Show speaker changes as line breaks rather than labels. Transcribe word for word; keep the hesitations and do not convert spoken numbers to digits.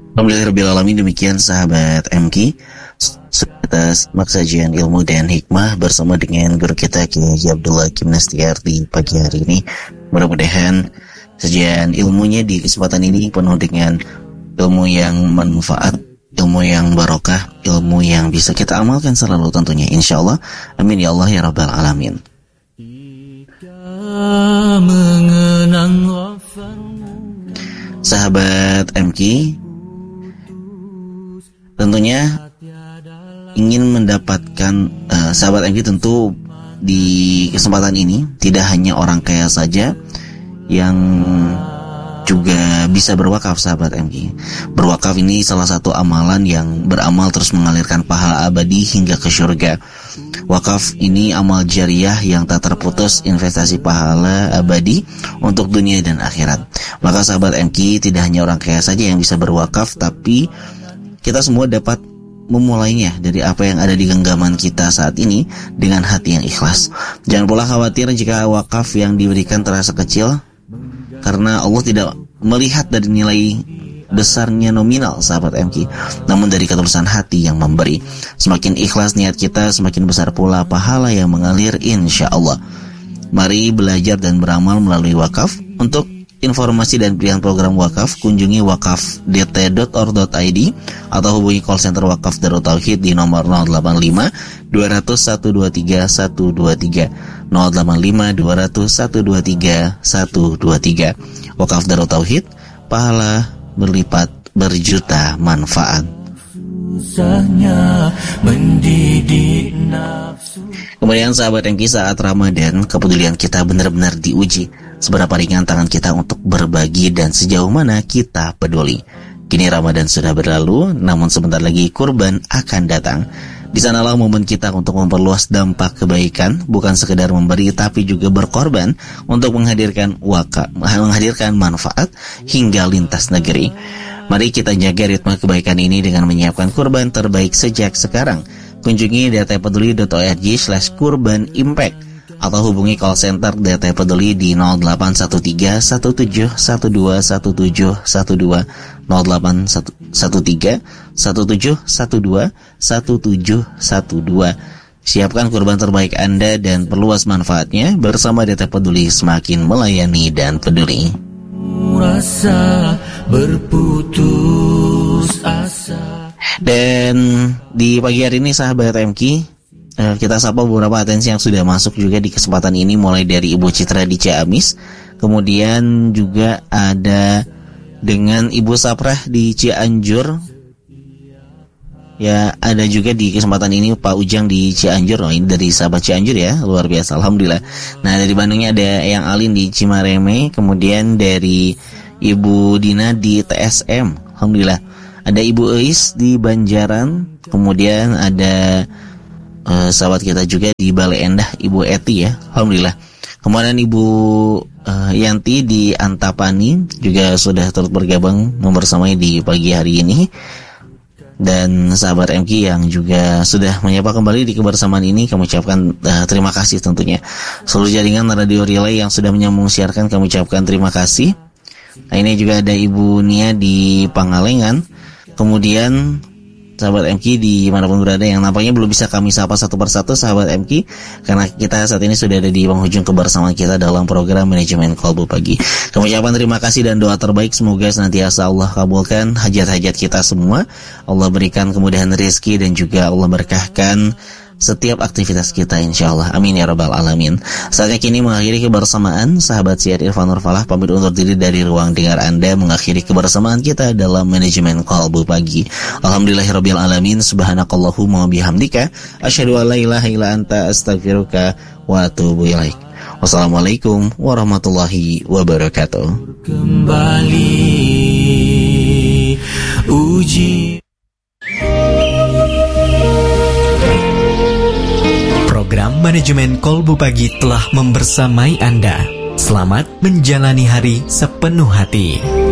Alhamdulillahirrahmanirrahim. Demikian sahabat M K atas maksajian ilmu dan hikmah bersama dengan guru kita Kiai Abdullah Kimnastiar di pagi hari ini. Mudah-mudahan sajian ilmunya di kesempatan ini penuh dengan ilmu yang manfaat, ilmu yang barokah, ilmu yang bisa kita amalkan selalu tentunya, insyaallah. Amin ya Allah ya rabbal alamin. Sahabat M K, tentunya ingin mendapatkan uh, sahabat M K tentu di kesempatan ini tidak hanya orang kaya saja yang juga bisa berwakaf, sahabat M K. Berwakaf ini salah satu amalan yang beramal terus mengalirkan pahala abadi hingga ke surga. Wakaf ini amal jariah yang tak terputus, investasi pahala abadi untuk dunia dan akhirat. Maka sahabat M K, tidak hanya orang kaya saja yang bisa berwakaf, tapi kita semua dapat memulainya dari apa yang ada di genggaman kita saat ini dengan hati yang ikhlas. Jangan pula khawatir jika wakaf yang diberikan terasa kecil, karena Allah tidak melihat dari nilai besarnya nominal, sahabat M K, namun dari ketulusan hati yang memberi. Semakin ikhlas niat kita, semakin besar pula pahala yang mengalir, insya Allah. Mari belajar dan beramal melalui wakaf. Untuk informasi dan pilihan program wakaf, kunjungi wakaf d t dot org dot i d atau hubungi call center Wakaf Darut Tauhid di nomor nol delapan lima dua nol nol satu dua tiga satu dua tiga nol delapan lima dua nol nol satu dua tiga satu dua tiga. Wakaf Darut Tauhid, pahala berlipat berjuta manfaat. Kemudian sahabat M K, saat Ramadan kepedulian kita benar-benar diuji. Seberapa ringan tangan kita untuk berbagi dan sejauh mana kita peduli. Kini Ramadan sudah berlalu, namun sebentar lagi kurban akan datang. Di sanalah momen kita untuk memperluas dampak kebaikan, bukan sekedar memberi tapi juga berkorban untuk menghadirkan waka, menghadirkan manfaat hingga lintas negeri. Mari kita jaga ritme kebaikan ini dengan menyiapkan kurban terbaik sejak sekarang. Kunjungi d t peduli dot org slash kurban impact atau hubungi call center D T Peduli di nol delapan satu tiga satu tujuh satu dua satu tujuh satu dua nol delapan satu tiga satu tujuh satu dua satu tujuh satu dua. Siapkan kurban terbaik Anda dan perluas manfaatnya. Bersama D T Peduli, semakin melayani dan peduli. Rasa berputus asa. Dan di pagi hari ini sahabat M K, kita sapa beberapa atensi yang sudah masuk juga di kesempatan ini, mulai dari Ibu Citra di Ciamis, kemudian juga ada dengan Ibu Saprah di Cianjur. Ya, ada juga di kesempatan ini Pak Ujang di Cianjur. Oh, ini dari sahabat Cianjur ya, luar biasa, alhamdulillah. Nah, dari Bandungnya ada yang Alin di Cimareme, kemudian dari Ibu Dina di T S M, alhamdulillah. Ada Ibu Eis di Banjaran, kemudian ada Uh, sahabat kita juga di Bale Endah, Ibu Eti ya, alhamdulillah. Kemudian Ibu uh, Yanti di Antapani juga sudah turut bergabung membersamai di pagi hari ini. Dan sahabat M K yang juga sudah menyapa kembali di kebersamaan ini, kami ucapkan uh, terima kasih tentunya. Seluruh jaringan radio relay yang sudah menyambung siarkan, kami ucapkan terima kasih. Nah, ini juga ada Ibu Nia di Pangalengan. Kemudian sahabat M K di manapun berada yang nampaknya belum bisa kami sapa satu persatu, sahabat M K, karena kita saat ini sudah ada di penghujung kebersamaan kita dalam program Manajemen Kolbu Pagi. Kami ucapkan terima kasih dan doa terbaik, semoga senantiasa Allah kabulkan hajat-hajat kita semua. Allah berikan kemudahan rezeki dan juga Allah berkahkan setiap aktivitas kita, insya Allah. Amin ya rabbal alamin. Saatnya kini mengakhiri kebersamaan. Sahabat siar Irfan Nur Falah pamit undur diri dari ruang dengar Anda, mengakhiri kebersamaan kita dalam Manajemen Kolbu Pagi. Alhamdulillahirabbil alamin. Subhanakallahumma bihamdika asyhadu an la ilaha illa anta astaghfiruka wa atubu ilaik. Wassalamualaikum warahmatullahi wabarakatuh. Kembali uji.
Program Manajemen Kolbu Pagi telah membersamai Anda. Selamat menjalani hari sepenuh hati.